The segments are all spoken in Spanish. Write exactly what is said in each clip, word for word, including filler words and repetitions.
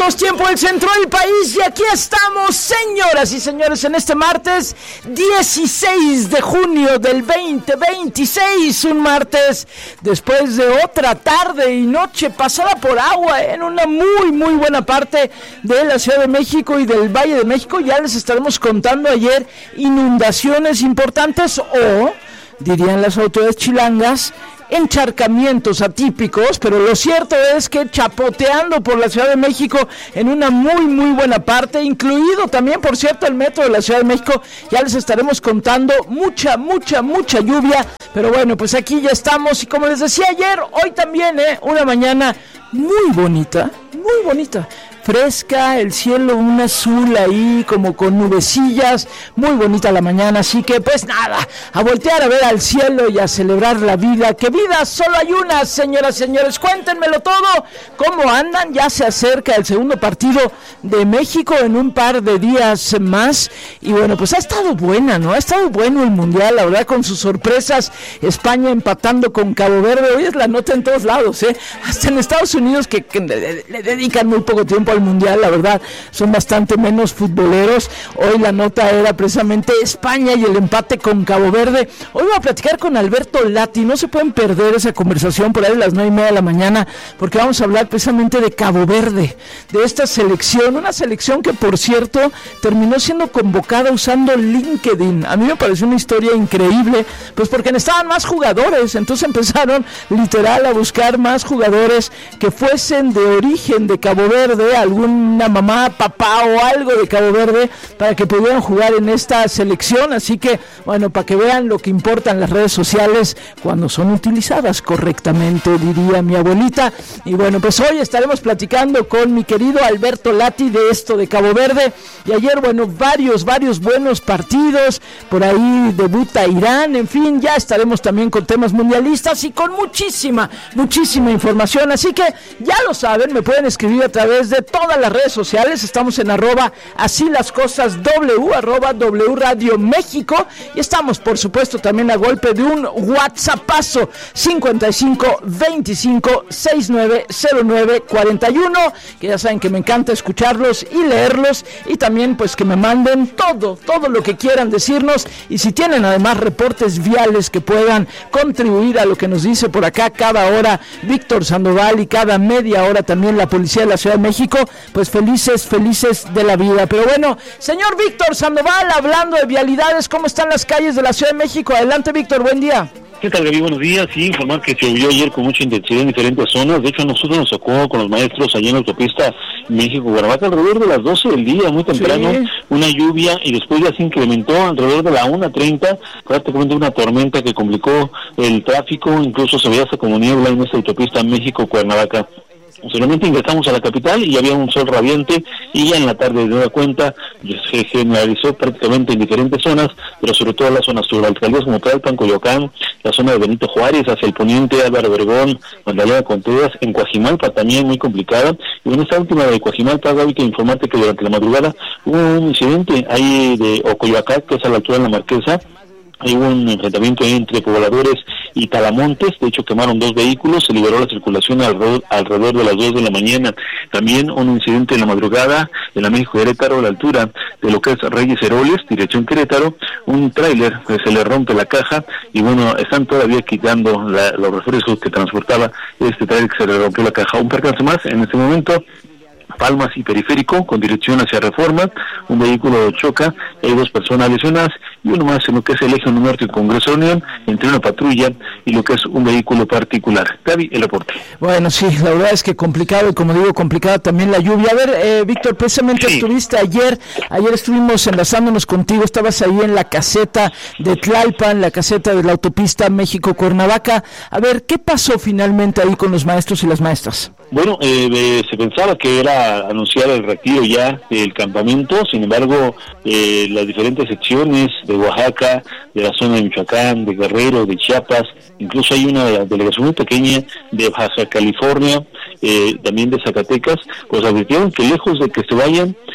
minutos, tiempo del centro del país, y aquí estamos, señoras y señores, en este martes dieciséis de junio del veinte veintiséis, un martes después de otra tarde y noche pasada por agua, ¿eh? En una muy, muy buena parte de la Ciudad de México y del Valle de México. Ya les estaremos contando ayer inundaciones importantes o, dirían las autoridades chilangas, encharcamientos atípicos, pero lo cierto es que chapoteando por la Ciudad de México en una muy muy buena parte, incluido también, por cierto, el metro de la Ciudad de México. Ya les estaremos contando mucha, mucha, mucha lluvia, pero bueno, pues aquí ya estamos, y como les decía ayer, hoy también, eh, una mañana muy bonita, muy bonita, fresca, el cielo un azul ahí como con nubecillas, muy bonita la mañana, así que pues nada, a voltear a ver al cielo y a celebrar la vida, que vida solo hay una, señoras y señores. Cuéntenmelo todo, cómo andan. Ya se acerca el segundo partido de México en un par de días más, y bueno, pues ha estado buena, ¿no? Ha estado bueno el Mundial, la verdad, con sus sorpresas. España empatando con Cabo Verde, hoy es la nota en todos lados, ¿eh? Hasta en Estados Unidos, que, que le, le dedican muy poco tiempo al Mundial, la verdad, son bastante menos futboleros. Hoy la nota era precisamente España y el empate con Cabo Verde. Hoy voy a platicar con Alberto Lati, no se pueden perder esa conversación por ahí a las nueve y media de la mañana, porque vamos a hablar precisamente de Cabo Verde, de esta selección, una selección que, por cierto, terminó siendo convocada usando LinkedIn. A mí me pareció una historia increíble, pues porque necesitaban más jugadores, entonces empezaron literal a buscar más jugadores que fuesen de origen de Cabo Verde, alguna mamá, papá o algo de Cabo Verde, para que pudieran jugar en esta selección. Así que, bueno, para que vean lo que importan las redes sociales cuando son utilizadas correctamente, diría mi abuelita. Y bueno, pues hoy estaremos platicando con mi querido Alberto Lati de esto de Cabo Verde. Y ayer, bueno, varios, varios buenos partidos, por ahí debuta Irán, en fin, ya estaremos también con temas mundialistas y con muchísima, muchísima información. Así que, ya lo saben, me pueden escribir a través de todas las redes sociales. Estamos en arroba así las cosas w, arroba W Radio México, y estamos por supuesto también a golpe de un WhatsAppazo cincuenta y cinco veinticinco sesenta y nueve cero nueve cuarenta y uno, que ya saben que me encanta escucharlos y leerlos, y también pues que me manden todo, todo lo que quieran decirnos, y si tienen además reportes viales que puedan contribuir a lo que nos dice por acá cada hora Víctor Sandoval y cada media hora también la Policía de la Ciudad de México, pues felices, felices de la vida. Pero bueno, señor Víctor Sandoval, hablando de vialidades, ¿cómo están las calles de la Ciudad de México? Adelante, Víctor, buen día. ¿Qué tal, Gaby? Buenos días. Sí, informar que se llovió ayer con mucha intensidad en diferentes zonas. De hecho, a nosotros nos tocó con los maestros allá en la autopista México-Cuernavaca alrededor de las doce del día, muy temprano, sí, una lluvia, y después ya se incrementó alrededor de la una treinta, prácticamente una tormenta que complicó el tráfico, incluso se veía hasta como niebla en esta autopista México-Cuernavaca. Posteriormente ingresamos a la capital y había un sol radiante, y ya en la tarde de nueva cuenta se generalizó prácticamente en diferentes zonas, pero sobre todo en la zona sur, alcaldías como Tlalpan, Coyoacán, la zona de Benito Juárez, hacia el poniente, Álvaro Obregón, Magdalena Contreras, en Coajimalpa también muy complicada. Y en esta última de Coajimalpa, Gaby, que informarte que durante la madrugada hubo un incidente ahí de Ocoyoacán, que es a la altura de la Marquesa. Hay un enfrentamiento entre pobladores y talamontes, de hecho quemaron dos vehículos, se liberó la circulación alrededor, alrededor de las dos de la mañana. También un incidente en la madrugada en la México Querétaro, a la altura de lo que es Reyes Heroles, dirección Querétaro, un tráiler que se le rompe la caja, y bueno, están todavía quitando la, los refrescos que transportaba este tráiler que se le rompió la caja. Un percance más en este momento, Palmas y Periférico, con dirección hacia Reforma, un vehículo choca, hay dos personas lesionadas, y uno más en lo que es el eje norte y Congreso de Unión, entre una patrulla y lo que es un vehículo particular. Gaby, el reporte. Bueno, sí, la verdad es que complicado, y como digo, complicada también la lluvia. A ver, eh, Víctor, precisamente sí. estuviste ayer, ayer estuvimos enlazándonos contigo, estabas ahí en la caseta de Tlalpan, la caseta de la autopista México-Cuernavaca. A ver, ¿qué pasó finalmente ahí con los maestros y las maestras? Bueno, eh, eh, se pensaba que era anunciar el retiro ya del campamento, sin embargo, eh, las diferentes secciones de Oaxaca, de la zona de Michoacán, de Guerrero, de Chiapas, incluso hay una delegación muy pequeña de Baja California, eh, también de Zacatecas, pues advirtieron que lejos de que se vayan,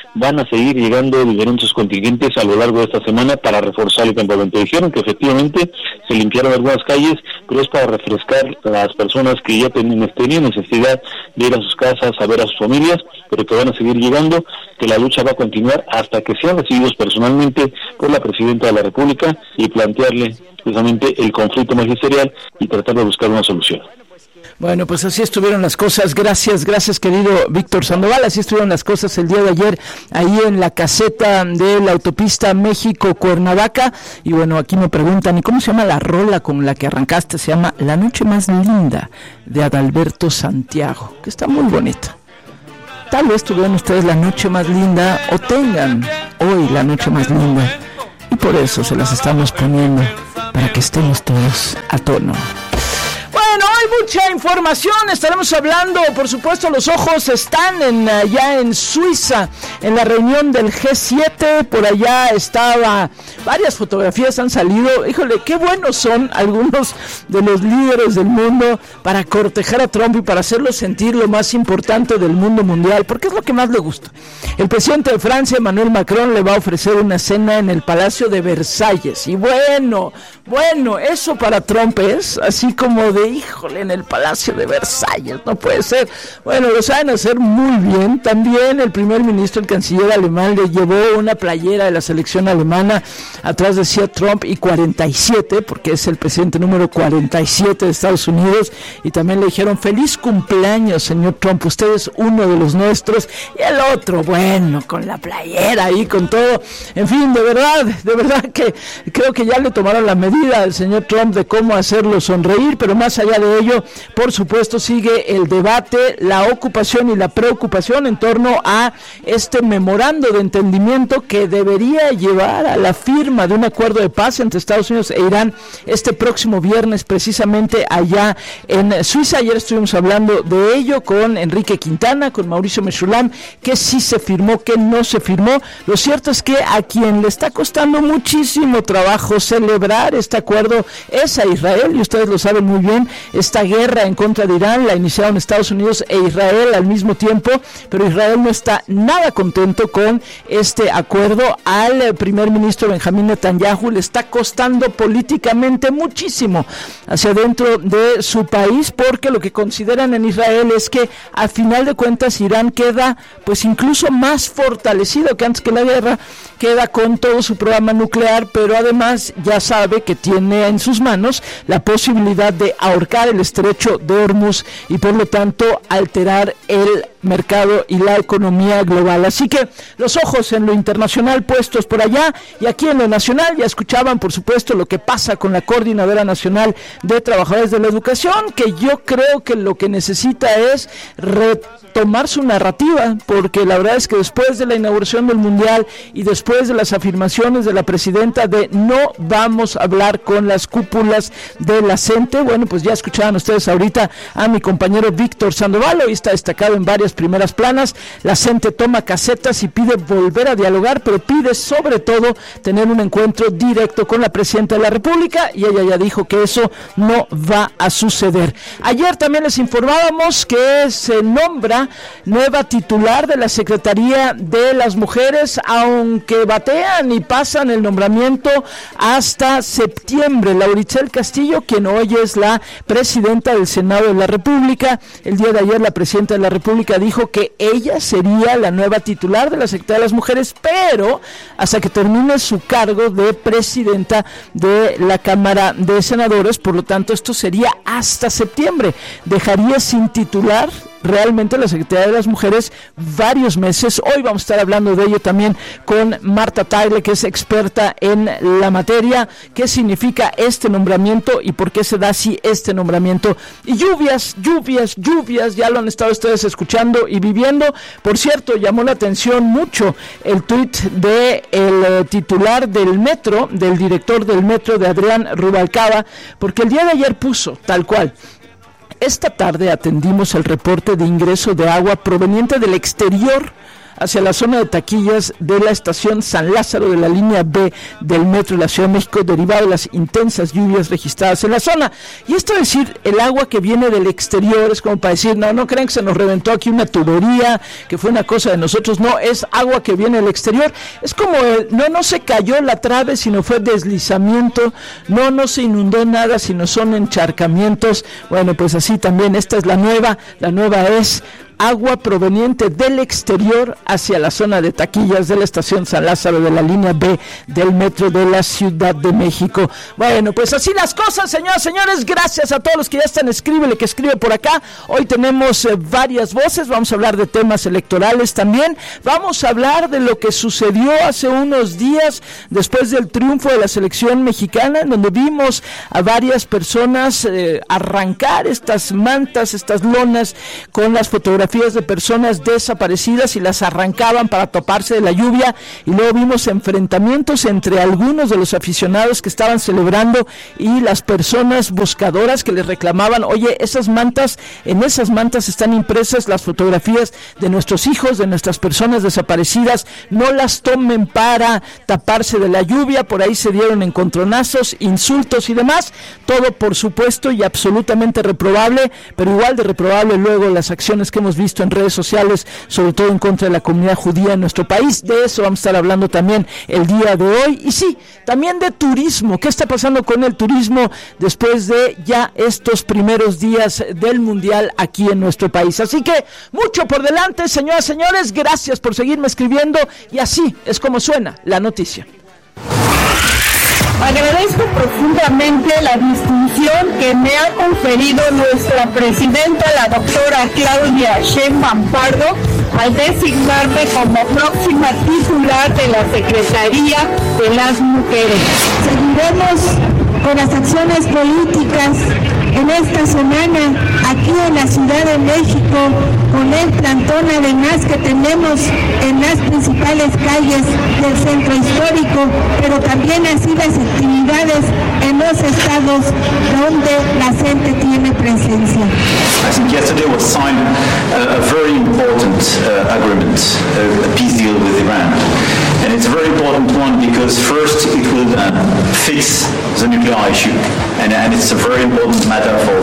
van a seguir llegando diferentes contingentes a lo largo de esta semana para reforzar el campamento. Dijeron que efectivamente se limpiaron algunas calles, pero es para refrescar a las personas que ya tenían, tenían necesidad de ir a sus casas, a ver a sus familias, pero que van a seguir llegando, que la lucha va a continuar hasta que sean recibidos personalmente por la Presidenta de la República y plantearle precisamente el conflicto magisterial y tratar de buscar una solución. Bueno, pues así estuvieron las cosas. Gracias, gracias querido Víctor Sandoval. Así estuvieron las cosas el día de ayer ahí en la caseta de la autopista México-Cuernavaca. Y bueno, aquí me preguntan, ¿y cómo se llama la rola con la que arrancaste? Se llama La Noche Más Linda, de Adalberto Santiago, que está muy bonita. Tal vez tuvieron ustedes la noche más linda o tengan hoy la noche más linda. Y por eso se las estamos poniendo, para que estemos todos a tono. Bueno, hay mucha información, estaremos hablando, por supuesto, los ojos están en allá en Suiza, en la reunión del G siete, por allá estaba, varias fotografías han salido, híjole, qué buenos son algunos de los líderes del mundo para cortejar a Trump y para hacerlo sentir lo más importante del mundo mundial, porque es lo que más le gusta. El presidente de Francia, Emmanuel Macron, le va a ofrecer una cena en el Palacio de Versalles, y bueno, bueno, eso para Trump es así como de híjole, en el Palacio de Versalles, no puede ser. Bueno, lo saben hacer muy bien. También el primer ministro, el canciller alemán, le llevó una playera de la selección alemana. Atrás decía Trump y cuarenta y siete, porque es el presidente número cuarenta y siete de Estados Unidos. Y también le dijeron, feliz cumpleaños, señor Trump, usted es uno de los nuestros. Y el otro, bueno, con la playera ahí, con todo. En fin, de verdad, de verdad que creo que ya le tomaron la medida al señor Trump de cómo hacerlo sonreír, pero más allá de ello, por supuesto, sigue el debate, la ocupación y la preocupación en torno a este memorando de entendimiento que debería llevar a la firma de un acuerdo de paz entre Estados Unidos e Irán este próximo viernes, precisamente allá en Suiza. Ayer estuvimos hablando de ello con Enrique Quintana, con Mauricio Mechulam, que sí se firmó, que no se firmó. Lo cierto es que a quien le está costando muchísimo trabajo celebrar este acuerdo es a Israel, y ustedes lo saben muy bien. Esta guerra en contra de Irán la iniciaron Estados Unidos e Israel al mismo tiempo, pero Israel no está nada contento con este acuerdo. Al primer ministro Benjamín Netanyahu le está costando políticamente muchísimo hacia dentro de su país, porque lo que consideran en Israel es que a final de cuentas Irán queda pues incluso más fortalecido que antes que la guerra, queda con todo su programa nuclear, pero además ya sabe que tiene en sus manos la posibilidad de ahorcar el estrecho de Hormuz y por lo tanto alterar el mercado y la economía global. Así que los ojos en lo internacional puestos por allá, y aquí en lo nacional ya escuchaban por supuesto lo que pasa con la Coordinadora Nacional de Trabajadores de la Educación, que yo creo que lo que necesita es retomar su narrativa, porque la verdad es que después de la inauguración del Mundial y después de las afirmaciones de la presidenta de no vamos a hablar con las cúpulas de la CENTE, bueno, pues ya escuchaban ustedes ahorita a mi compañero Víctor Sandoval, hoy está destacado en varias primeras planas. La CENTE toma casetas y pide volver a dialogar, pero pide sobre todo tener un encuentro directo con la presidenta de la República, y ella ya dijo que eso no va a suceder. Ayer también les informábamos que se nombra nueva titular de la Secretaría de las Mujeres, aunque batean y pasan el nombramiento hasta septiembre. Lauritzel Castillo, quien hoy es la presidenta del Senado de la República, el día de ayer la presidenta de la República dijo que ella sería la nueva titular de la Secretaría de las Mujeres, pero hasta que termine su cargo de presidenta de la Cámara de Senadores, por lo tanto esto sería hasta septiembre. Dejaría sin titular realmente la Secretaría de las Mujeres varios meses. Hoy vamos a estar hablando de ello también con Marta Tagle, que es experta en la materia, qué significa este nombramiento y por qué se da así este nombramiento. Y lluvias, lluvias, lluvias, ya lo han estado ustedes escuchando y viviendo. Por cierto, llamó la atención mucho el tuit de el titular del metro, del director del metro, de Adrián Rubalcaba, porque el día de ayer puso tal cual: esta tarde atendimos el reporte de ingreso de agua proveniente del exterior hacia la zona de taquillas de la estación San Lázaro de la línea B del metro de la Ciudad de México, derivado de las intensas lluvias registradas en la zona. Y esto es decir, el agua que viene del exterior es como para decir, no, no creen que se nos reventó aquí una tubería, que fue una cosa de nosotros, no, es agua que viene del exterior. Es como, el, no, no se cayó la trave, sino fue deslizamiento, no, no se inundó nada, sino son encharcamientos. Bueno, pues así también, esta es la nueva, la nueva es agua proveniente del exterior hacia la zona de taquillas de la estación San Lázaro de la línea B del metro de la Ciudad de México. Bueno, pues así las cosas, señoras y señores. Gracias a todos los que ya están, escríbele, que escribe por acá. Hoy tenemos eh, varias voces, vamos a hablar de temas electorales también. Vamos a hablar de lo que sucedió hace unos días después del triunfo de la selección mexicana, en donde vimos a varias personas eh, arrancar estas mantas, estas lonas con las fotografías de personas desaparecidas y las arrancaban para toparse de la lluvia, y luego vimos enfrentamientos entre algunos de los aficionados que estaban celebrando y las personas buscadoras que les reclamaban, oye, esas mantas, en esas mantas están impresas las fotografías de nuestros hijos, de nuestras personas desaparecidas, no las tomen para taparse de la lluvia. Por ahí se dieron encontronazos, insultos y demás, todo por supuesto y absolutamente reprobable, pero igual de reprobable luego las acciones que hemos visto en redes sociales, sobre todo en contra de la comunidad judía en nuestro país. De eso vamos a estar hablando también el día de hoy. Y sí, también de turismo. ¿Qué está pasando con el turismo después de ya estos primeros días del Mundial aquí en nuestro país? Así que mucho por delante, señoras y señores. Gracias por seguirme escribiendo, y así es como suena la noticia. Agradezco profundamente la distinción que me ha conferido nuestra presidenta, la doctora Claudia Sheinbaum Pardo, al designarme como próxima titular de la Secretaría de las Mujeres. Seguiremos con las acciones políticas en esta semana aquí en la Ciudad de México, con el plantón además que tenemos en las principales calles del centro histórico, pero también así las actividades en los estados donde la gente tiene presencia. I think yesterday was signed a, a very important uh, agreement, a, a peace deal with Iran. And it's a very important one because first it will uh, fix the nuclear issue, and, and it's a very important matter for